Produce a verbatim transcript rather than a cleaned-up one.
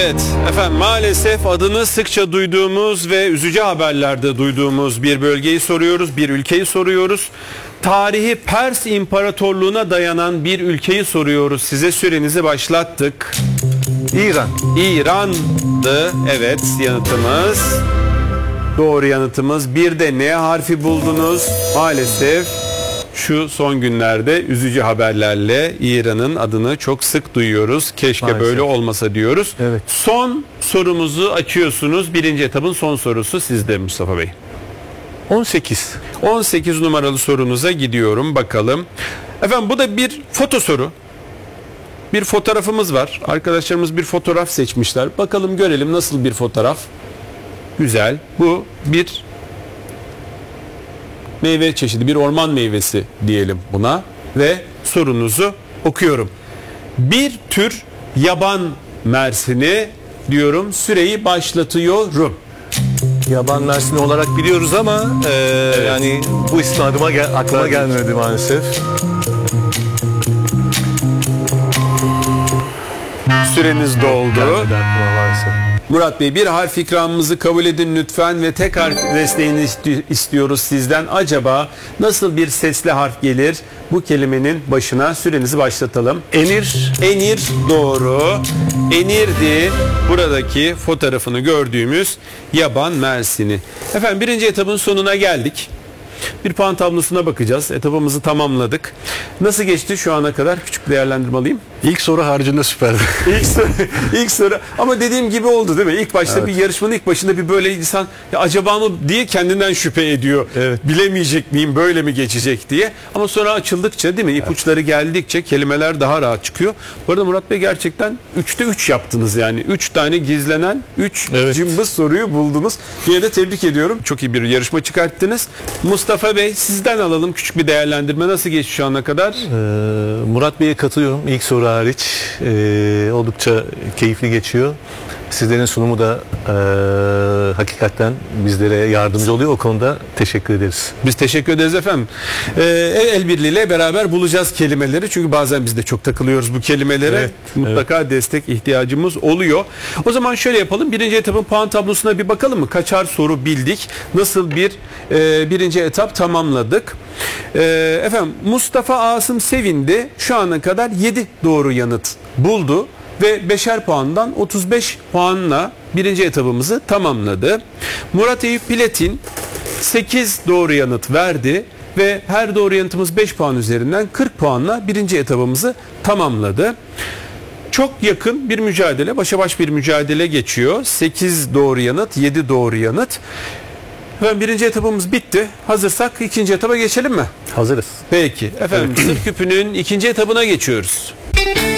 Evet efendim, maalesef adını sıkça duyduğumuz ve üzücü haberlerde duyduğumuz bir bölgeyi soruyoruz, bir ülkeyi soruyoruz. Tarihi Pers İmparatorluğu'na dayanan bir ülkeyi soruyoruz. Size sürenizi başlattık. İran. İran'dı evet yanıtımız. Doğru yanıtımız. Bir de N harfi buldunuz. Maalesef şu son günlerde üzücü haberlerle İran'ın adını çok sık duyuyoruz. Keşke Maalesef böyle olmasa diyoruz. Evet. Son sorumuzu açıyorsunuz. Birinci etapın son sorusu sizde Mustafa Bey. on sekiz. on sekiz numaralı sorunuza gidiyorum bakalım. Efendim bu da bir foto soru. Bir fotoğrafımız var. Arkadaşlarımız bir fotoğraf seçmişler. Bakalım görelim nasıl bir fotoğraf. Güzel. Bu bir meyve çeşidi, bir orman meyvesi diyelim buna ve sorunuzu okuyorum. Bir tür yaban mersini diyorum. Süreyi başlatıyorum. Yaban mersini olarak biliyoruz ama e, Evet. yani bu isim aklıma, gel, aklıma gelmedi maalesef. Süreniz doldu. Gelmedi aklıma maalesef. Murat Bey, bir harf ikramımızı kabul edin lütfen ve tek harf desteğini isti- istiyoruz sizden. Acaba nasıl bir sesli harf gelir bu kelimenin başına? Sürenizi başlatalım. Enir. Enir doğru. Enirdi buradaki fotoğrafını gördüğümüz yaban mersini. Efendim birinci etapın sonuna geldik. Bir puan tablosuna bakacağız. Etapımızı tamamladık. Nasıl geçti şu ana kadar? Küçük bir değerlendirme alayım. İlk soru haricinde süperdi. İlk soru, ilk soru ama dediğim gibi oldu değil mi? İlk başta Evet. bir yarışmanın ilk başında bir böyle insan ya acaba mı diye kendinden şüphe ediyor. Evet. Bilemeyecek miyim, böyle mi geçecek diye. Ama sonra açıldıkça değil mi? İpuçları geldikçe kelimeler daha rahat çıkıyor. Bu arada Murat Bey gerçekten üçte üç yaptınız yani. üç tane gizlenen, üç Evet. cımbız soruyu buldunuz. Yine de tebrik ediyorum. Çok iyi bir yarışma çıkarttınız. Mustafa Bey sizden alalım küçük bir değerlendirme. Nasıl geçti şu ana kadar? Ee, Murat Bey'e katılıyorum ilk soru hariç. Ee, oldukça keyifli geçiyor. Sizlerin sunumu da e, hakikaten bizlere yardımcı oluyor. O konuda teşekkür ederiz. Biz teşekkür ederiz efendim. Ee, el birliğiyle beraber bulacağız kelimeleri. Çünkü bazen biz de çok takılıyoruz bu kelimelere. Evet, Mutlaka destek ihtiyacımız oluyor. O zaman şöyle yapalım. Birinci etapın puan tablosuna bir bakalım mı? Kaçar soru bildik? Nasıl bir e, birinci etap tamamladık? E, efendim Mustafa Asım Sevindi şu ana kadar yedi doğru yanıt buldu. Ve beşer puandan otuz beş puanla birinci etabımızı tamamladı. Murat Eyüp Piletin sekiz doğru yanıt verdi ve her doğru yanıtımız beş puan üzerinden kırk puanla birinci etabımızı tamamladı. Çok yakın bir mücadele, başa baş bir mücadele geçiyor. sekiz doğru yanıt, yedi doğru yanıt. Efendim birinci etabımız bitti. Hazırsak ikinci etaba geçelim mi? Hazırız. Peki. Efendim sır küpünün ikinci etabına geçiyoruz.